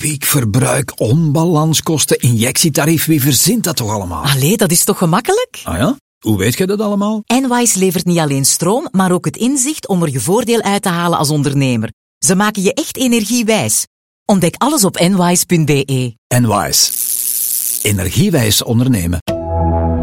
piekverbruik, onbalanskosten, injectietarief. Wie verzint dat toch allemaal? Allee, dat is toch gemakkelijk? Ah ja? Hoe weet jij dat allemaal? Enwise levert niet alleen stroom, maar ook het inzicht om er je voordeel uit te halen als ondernemer. Ze maken je echt energiewijs. Ontdek alles op enwise.be. Enwise. Energiewijs ondernemen.